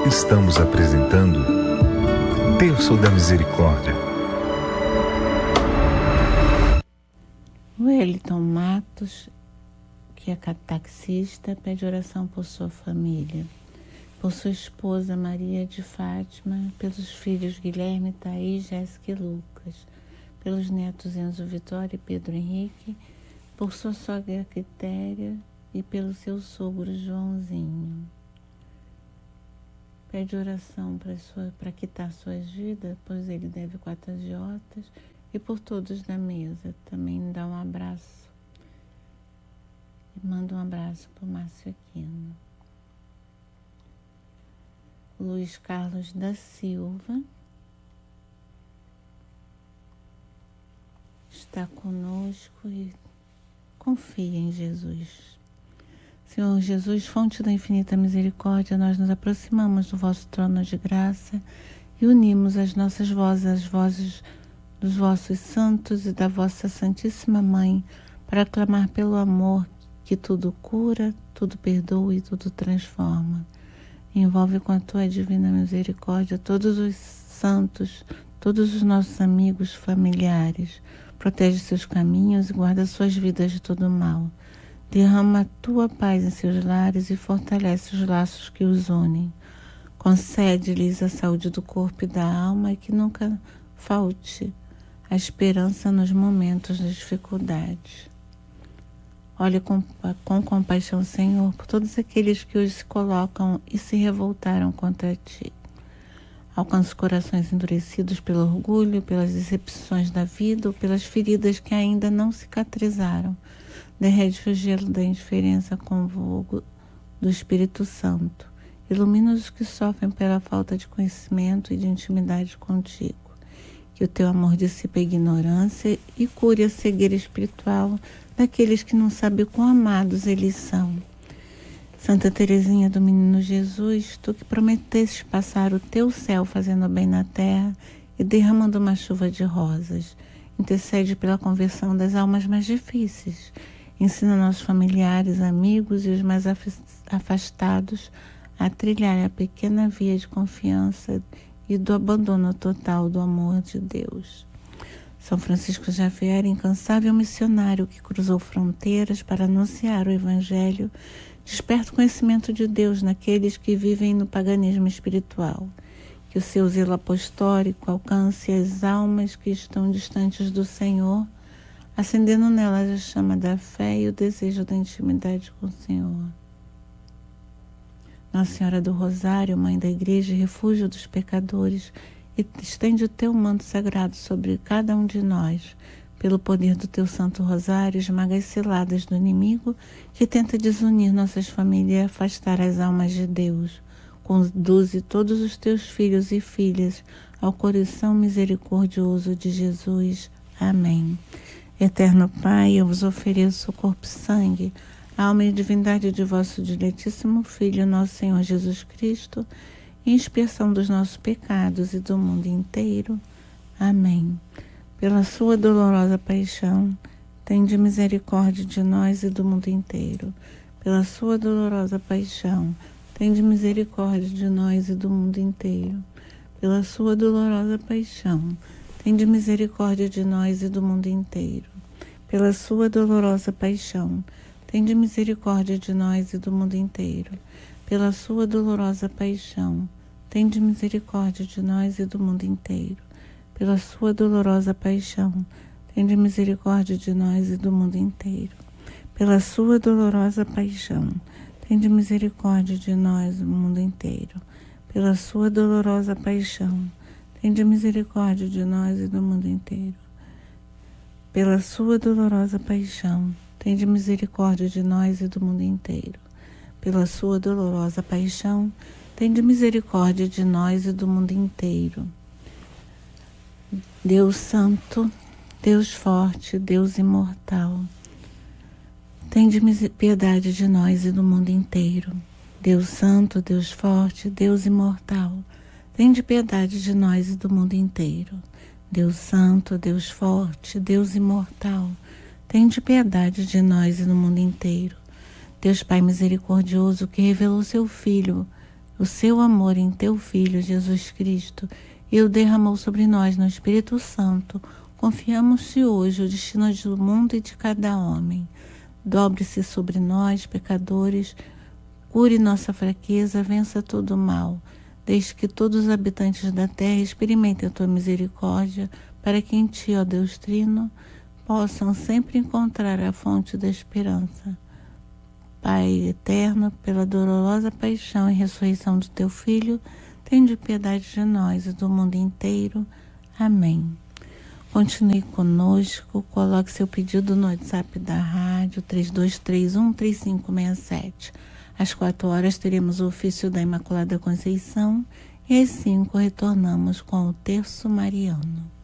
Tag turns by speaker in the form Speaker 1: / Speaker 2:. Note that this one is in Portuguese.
Speaker 1: Estamos apresentando Terço da Misericórdia.
Speaker 2: Wellington Matos, que é taxista, pede oração por sua família, por sua esposa Maria de Fátima, pelos filhos Guilherme, Thaís, Jéssica e Lucas, pelos netos Enzo Vitória e Pedro Henrique, por sua sogra Quitéria e pelo seu sogro Joãozinho. Pede oração para quitar suas vidas, pois ele deve 4 agiotas, e por todos da mesa. Também dá um abraço. E manda um abraço para o Márcio Aquino. Luiz Carlos da Silva está conosco e confia em Jesus. Senhor Jesus, fonte da infinita misericórdia, nós nos aproximamos do vosso trono de graça e unimos as nossas vozes, as vozes dos vossos santos e da vossa Santíssima Mãe, para clamar pelo amor que tudo cura, tudo perdoa e tudo transforma. Envolve com a tua divina misericórdia todos os santos, todos os nossos amigos, familiares. Protege seus caminhos e guarda suas vidas de todo mal. Derrama a tua paz em seus lares e fortalece os laços que os unem. Concede-lhes a saúde do corpo e da alma e que nunca falte a esperança nos momentos de dificuldade. Olha com compaixão, Senhor, por todos aqueles que hoje se colocam e se revoltaram contra ti. Alcança os corações endurecidos pelo orgulho, pelas decepções da vida ou pelas feridas que ainda não cicatrizaram. Derrete o gelo da indiferença com o fogo do Espírito Santo. Ilumina os que sofrem pela falta de conhecimento e de intimidade contigo. Que o teu amor dissipe a ignorância e cure a cegueira espiritual daqueles que não sabem quão amados eles são. Santa Teresinha do Menino Jesus, tu que prometeste passar o teu céu fazendo bem na terra e derramando uma chuva de rosas, intercede pela conversão das almas mais difíceis. Ensina nossos familiares, amigos e os mais afastados a trilhar a pequena via de confiança e do abandono total do amor de Deus. São Francisco Xavier, incansável missionário que cruzou fronteiras para anunciar o Evangelho, desperta o conhecimento de Deus naqueles que vivem no paganismo espiritual. Que o seu zelo apostólico alcance as almas que estão distantes do Senhor, acendendo nelas a chama da fé e o desejo da intimidade com o Senhor. Nossa Senhora do Rosário, Mãe da Igreja e refúgio dos pecadores, estende o teu manto sagrado sobre cada um de nós. Pelo poder do teu Santo Rosário, esmaga as ciladas do inimigo que tenta desunir nossas famílias e afastar as almas de Deus. Conduze todos os teus filhos e filhas ao coração misericordioso de Jesus. Amém. Eterno Pai, eu vos ofereço o corpo e sangue, a alma e divindade de vosso diletíssimo Filho, nosso Senhor Jesus Cristo, em expiação dos nossos pecados e do mundo inteiro. Amém. Pela sua dolorosa paixão, tende misericórdia de nós e do mundo inteiro. Pela sua dolorosa paixão, tende misericórdia de nós e do mundo inteiro. Pela sua dolorosa paixão, tende misericórdia de nós e do mundo inteiro. Pela sua dolorosa paixão, tende misericórdia de nós e do mundo inteiro. Pela sua dolorosa paixão, tende misericórdia de nós e do mundo inteiro. Pela sua dolorosa paixão, tende misericórdia de nós e do mundo inteiro. Pela sua dolorosa paixão, tende misericórdia de nós e do mundo inteiro. Pela sua dolorosa paixão, tende misericórdia de nós e do mundo inteiro. Pela sua dolorosa paixão, tende misericórdia de nós e do mundo inteiro. Pela sua dolorosa paixão, tende misericórdia de nós e do mundo inteiro. Deus Santo, Deus Forte, Deus Imortal, tende piedade de nós e do mundo inteiro. Deus Santo, Deus Forte, Deus Imortal, tende piedade de nós e do mundo inteiro. Deus Santo, Deus Forte, Deus Imortal, tende piedade de nós e do mundo inteiro. Deus Pai misericordioso, que revelou seu Filho, o seu amor em teu Filho, Jesus Cristo, e o derramou sobre nós no Espírito Santo, confiamos-te hoje o destino do mundo e de cada homem. Dobre-se sobre nós, pecadores, cure nossa fraqueza, vença todo o mal. Desde que todos os habitantes da terra experimentem a tua misericórdia, para que em ti, ó Deus Trino, possam sempre encontrar a fonte da esperança. Pai eterno, pela dolorosa paixão e ressurreição do teu Filho, tende piedade de nós e do mundo inteiro. Amém. Continue conosco, coloque seu pedido no WhatsApp da rádio 3231-3567. Às 4h teremos o ofício da Imaculada Conceição e às 5 retornamos com o Terço Mariano.